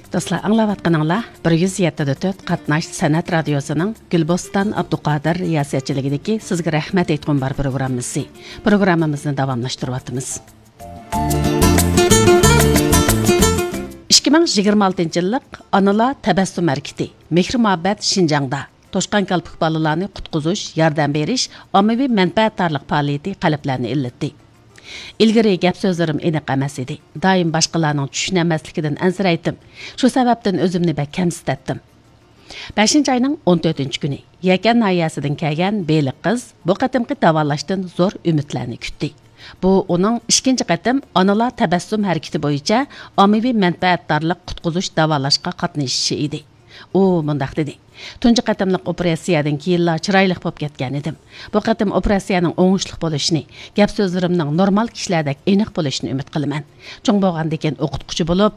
Dostlar, anlavatqanыңlar 107.4 Qatnash San'at Radiosu'nun Gülbostan Abduqadir riyasetçiligideki sizge rahmet etkin bar programımızı. Programımızı davamlaştırıvatımız. 2026 yıllık Anıla Təbəssüm Hərəkəti Mehr-Muhabbət Şinjan'da Toşqan Kalpıq balalarını qutquzuş, yardım beriş, ommaviy mənfəətdarlıq fəaliyyəti qəlblərini illetdi. İlgari gap sözlerim aniq emas edi. Daim başqalarının düşünəməsligidən ənsiraydım. Şu səbəbdən özümni bək kəmsitdim. 5 ayının 14 günü Yəqən nahiyəsidən kelgan beylik qiz bu qatimqi davolashdan zo'r umidlarni kutdi. Bu onun ikinci qatim Anıla Təbəssüm Hərəkəti bo'yicha ommaviy mənfəətdarlıq qutquzuş davolashqa qatnashishi edi. U mundaq dedi. Tunji qatimliq operatsiyadan keyinla chiroyliq bo'lib ketgan edim. Bu qatim operatsiyaning o'ngishli bo'lishini, gap so'zlarimning normal kishilardek aniq bo'lishini umid qilaman. Cho'ng bo'lgandan o'qituvchi bo'lib,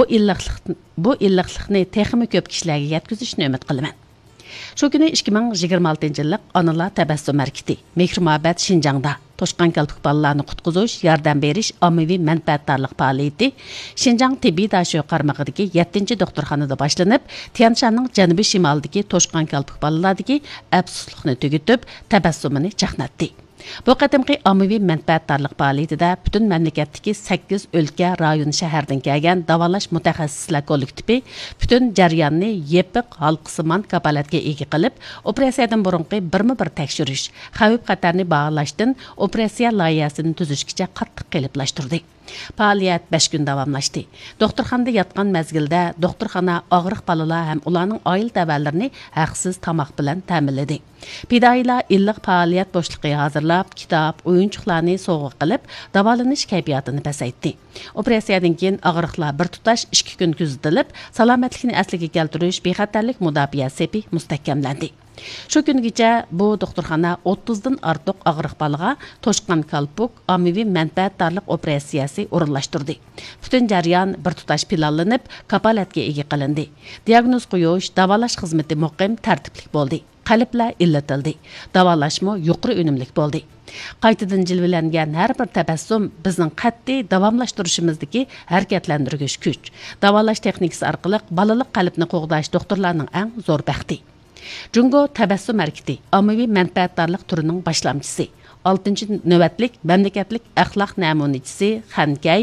bu illiqlikni texmi ko'p kishilarga yetkazishni umid qilaman. Shu kuni 2026 yillik Anıla Təbəssüm Hərəkəti Mehr-Muhabbət Şinjan'da Toşqan Kalpıq balalarını qutquzush, yordam berish, ommaviy mənfəətdarlıq fəaliyyəti Şinjan tibbiy daşı qarmağıdakı 7-ci doktorxanada başlanıb, Tian Shanning janubiy shimolidagi Toşqan Kalpıq balalardagi absusluqni tugutib, təbəssümini chaqnatdi. Bu qatimqi ommaviy mənfəətdarlıq fəaliyyətida butun mamlakatdagi 8 o'lka, rayon, shahardan kelgan davolash mutaxassislar kollektivi butun jarayonni yepiq halqasimon kapolatga ega qilib, operatsiyadan burunqi bir tekshirish, xavf-xatarni baholashdan operatsiya loyihasini tuzishgacha qattiq qeliplashtirdi. Fəaliyyət 5 gün davamlaşdı. Doktorxanada yatqan məzgildə doktorxana ağırıq balalar həm ularning oil təvəllərini haqsız tamaq bilan ta'minladi. Fidoyilar illiq fəaliyyət boşluqi hazırlab, kitob, o'yinchoqlarni sovg'a qilib, davolanish kayfiyatini pasaytdi. Operatsiyadan keyin og'riqlar bir tutash 2 kun kuzatilib, salomatlikni asliga keltirish, bexatarlik mudofaa sepi mustahkamlandi. Shu kungacha bu doktorxona 30 dan ortiq og'riq balaga Toshqan Kalpıq ommaviy mənfəətdarlıq operatsiyasi o'rinlashtirdi. Butun jarayon bir tutash planlanib, kapolatga ega qilindi. Diagnoz qo'yish, davolash xizmati muqim tartiblik bo'ldi. Qalblar illatildi. Davolashmo yuqori unumlik bo'ldi. Qaytadan jilvalangan har bir tabassum bizning qat'iy davomlashtirishimizdagi harakatlantirgich kuch. Davolash texnikasi orqali balaliq qalbni qo'g'dash doktorlarning eng zo'r baxti. Jungo Təbəssüm Hərəkəti ommaviy mənfəətdarlıq türünün başlamçısı. 6-cı növbətlik məmləkətlik əxlaq nəmunəçisi Xankay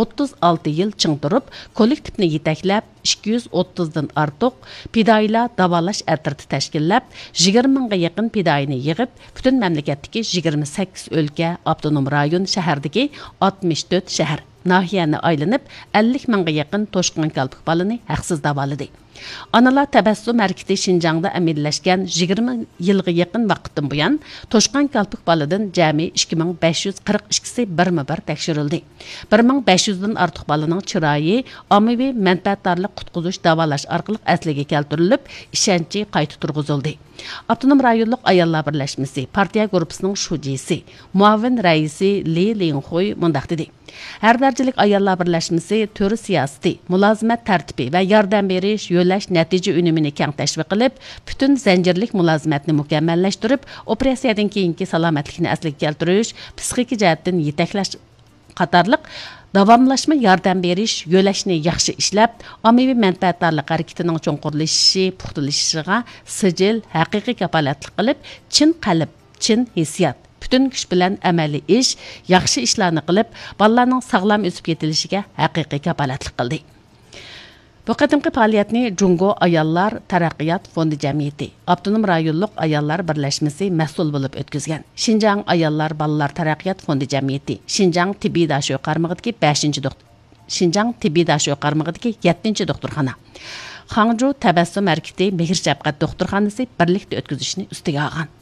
36 yil çiң turib, kollektivni yetəkləb 230-dan ortiq fidoyilar davolash atriti tashkillab, 20 mingga yaqin fidoyini yig'ib, butun mamlakatdagi 28 o'lka, avtonom rayon, shahardagi 64 shahar, nahiyani aylanib, 50 mingga yaqin Toshqan Kalpıq balani haqsiz davoladi. Anıla Təbəssüm Hərəkəti Şinjan'da əməlləşkən 20 yılğa yaxın vaqtdan buyan Toşqan Kalpıq baladan cəmi 2542-si bir təkshirildi. 1500-dan artıq balaның chiroyi ommaviy mənfəətdarlıq qutquzuş davolash orqali asliga keltirilib, ishonchi qayta turg'izildi. Avtonom rayonluq ayollar birlashmasi partiya guruhining shujisi, muavin raisi Li Linxoy mundaq dedi. Hər dərəcəlik ayollar birlashmasi turi siyosati, mulozimat tartibi va yordam berish, yo'llash natija unumini keng tashviq qilib, butun zanjirlik mulozimatni mukammallashtirib, operatsiyadan keyingi salomatlikni asliga keltirish, psixik jihatdan yetaklash qatorliq davomlashma yordam berish, yo'lashni yaxshi ishlab, ommaviy mənfəətdarlıq harakatining cho'nqurlashishi, puxtalashishiga sijil, haqiqiy kapolatlik qilib, chin qalb, chin hissiyat, butun kuch bilan amaliy ish, yaxshi ishlarni qilib, bolalarning sog'lom o'sib ketilishiga haqiqiy kapolatlik qildi. Bu qatimqi fəaliyyətni Jungo Ayollar Taraqqiyot Fondi Jamiyati, Avtonom rayonluq ayollar birlashmasi mas'ul bo'lib o'tkazgan. Şinjan Ayollar Balalar Taraqqiyot Fondi Jamiyati, Şinjan tibbiy daşı qarmağıdagi 7-ci doktorxana. Hangzhou Təbəssüm Hərəkəti Mehr-Şəfqət doktorxanası birlikdə o'tkazishni ustiga olgan.